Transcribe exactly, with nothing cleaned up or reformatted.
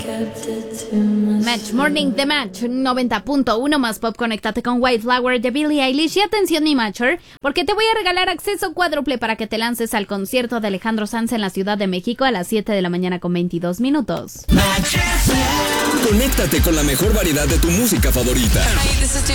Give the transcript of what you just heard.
Match Morning The Match noventa punto uno más pop. Conéctate con White Flower de Billie Eilish. Y atención, mi matcher, porque te voy a regalar acceso cuádruple para que te lances al concierto de Alejandro Sanz en la Ciudad de México a las siete de la mañana con veintidós minutos. Conéctate con la mejor variedad de tu música favorita. Hey, this is